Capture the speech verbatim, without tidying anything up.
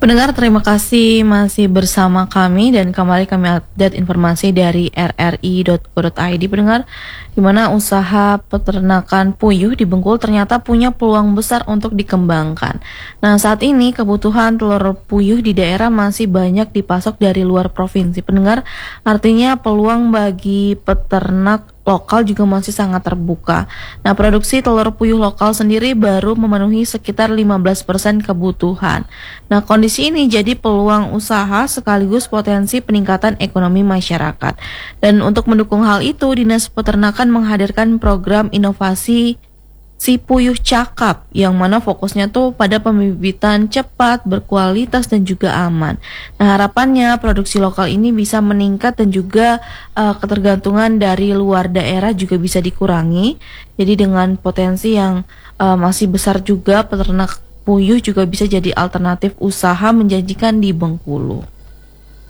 Pendengar, terima kasih masih bersama kami dan kembali kami update informasi dari r r i dot co dot i d. Pendengar, di mana usaha peternakan puyuh di Bengkulu ternyata punya peluang besar untuk dikembangkan. Nah, saat ini kebutuhan telur puyuh di daerah masih banyak dipasok dari luar provinsi. Pendengar, artinya peluang bagi peternak lokal juga masih sangat terbuka. Nah, produksi telur puyuh lokal sendiri baru memenuhi sekitar lima belas persen kebutuhan. Nah, kondisi ini jadi peluang usaha sekaligus potensi peningkatan ekonomi masyarakat. Dan untuk mendukung hal itu, Dinas Peternakan menghadirkan program inovasi Si Puyuh Cakap, yang mana fokusnya tuh pada pembibitan cepat, berkualitas, dan juga aman. Nah, harapannya produksi lokal ini bisa meningkat dan juga uh, ketergantungan dari luar daerah juga bisa dikurangi. Jadi dengan potensi yang uh, masih besar juga, peternak puyuh juga bisa jadi alternatif usaha menjanjikan di Bengkulu.